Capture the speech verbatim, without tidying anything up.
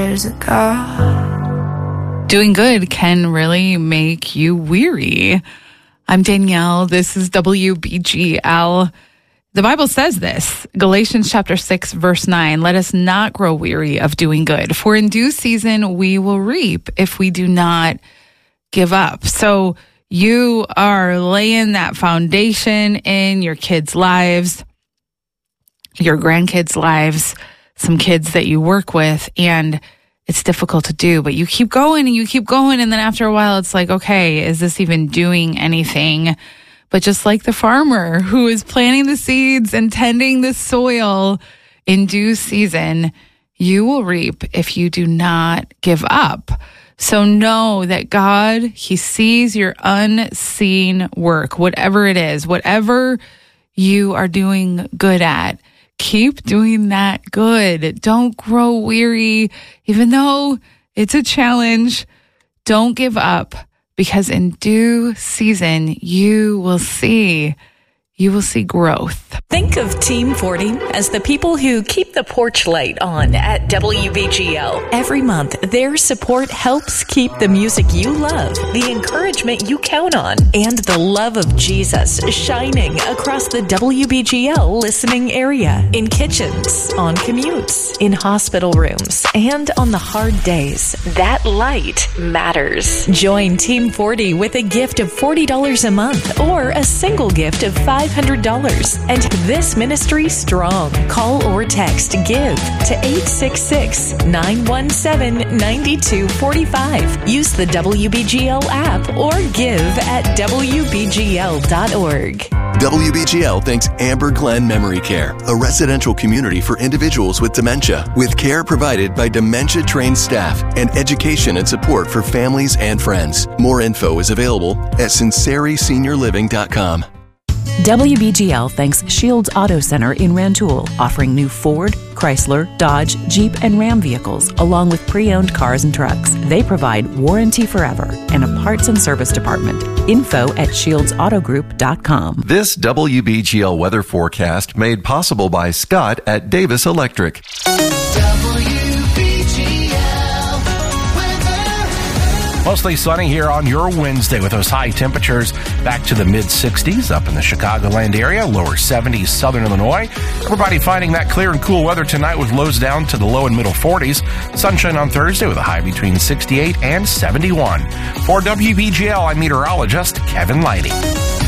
There's a God. Doing good can really make you weary. I'm Danielle. This is W B G L. The Bible says this, Galatians chapter six, verse nine, let us not grow weary of doing good, for in due season we will reap if we do not give up. So you are laying that foundation in your kids' lives, your grandkids' lives, some kids that you work with, and it's difficult to do, but you keep going and you keep going. And then after a while, it's like, okay, is this even doing anything? But just like the farmer who is planting the seeds and tending the soil in due season, you will reap if you do not give up. So know that God, He sees your unseen work, whatever it is, whatever you are doing good at. Keep doing that good. Don't grow weary, even though it's a challenge. Don't give up, because in due season, you will see, you will see growth. Think of Team forty as the people who keep the porch light on at W B G L. Every month, their support helps keep the music you love, the encouragement you count on, and the love of Jesus shining across the W B G L listening area, in kitchens, on commutes, in hospital rooms, and on the hard days. That light matters. Join Team forty with a gift of forty dollars a month or a single gift of five hundred dollars. And this ministry strong. Call or text GIVE to eight six six, nine one seven, nine two four five. Use the W B G L app or give at W B G L dot org. W B G L thanks Amber Glen Memory Care, a residential community for individuals with dementia, with care provided by dementia-trained staff and education and support for families and friends. More info is available at sinceri senior living dot com. W B G L thanks Shields Auto Center in Rantoul, offering new Ford, Chrysler, Dodge, Jeep, and Ram vehicles, along with pre-owned cars and trucks. They provide warranty forever and a parts and service department. Info at shields auto group dot com. This W B G L weather forecast made possible by Scott at Davis Electric. Mostly sunny here on your Wednesday with those high temperatures back to the mid sixties up in the Chicagoland area, lower seventies southern Illinois. Everybody finding that clear and cool weather tonight with lows down to the low and middle forties. Sunshine on Thursday with a high between sixty-eight and seventy-one. For W B G L, I'm meteorologist Kevin Lighty.